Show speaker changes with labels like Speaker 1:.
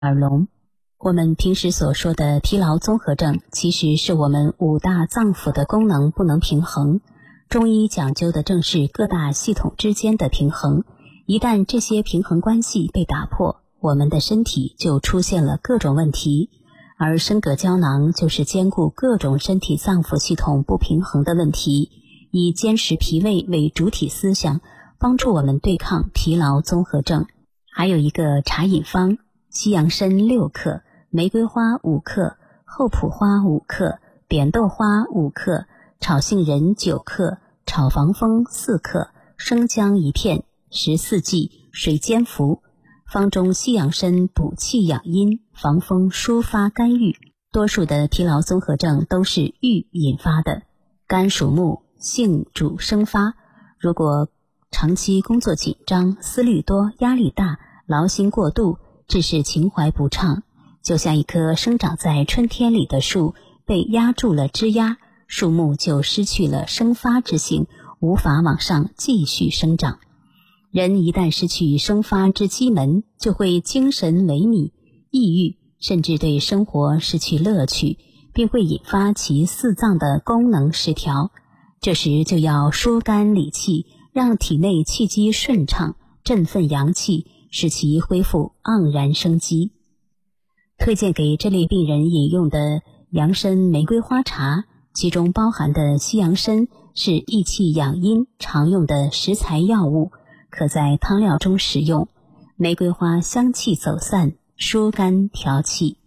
Speaker 1: 耳聋。我们平时所说的疲劳综合症，其实是我们五大脏腑的功能不能平衡。中医讲究的正是各大系统之间的平衡，一旦这些平衡关系被打破，我们的身体就出现了各种问题。而升格胶囊就是兼顾各种身体脏腑系统不平衡的问题，以坚实脾胃为主体思想，帮助我们对抗疲劳综合症。还有一个茶饮方：西洋参6克，玫瑰花5克，厚朴花5克，扁豆花5克，炒杏仁9克，炒防风4克，生姜1片，14剂，水煎服。方中西洋参补气养阴，防风抒发肝郁。多数的疲劳综合症都是郁引发的。肝属木，性主生发，如果长期工作紧张、思虑多、压力大、劳心过度，致使情怀不畅，就像一棵生长在春天里的树被压住了枝丫，树木就失去了生发之性，无法往上继续生长。人一旦失去生发之机门，就会精神萎靡、抑郁，甚至对生活失去乐趣，并会引发其四脏的功能失调。这时就要疏肝理气，让体内气机顺畅，振奋阳气，使其恢复盎然生机。推荐给这类病人饮用的洋参玫瑰花茶，其中包含的西洋参是益气养阴常用的食材药物，可在汤料中食用。玫瑰花香气走散，疏肝调气。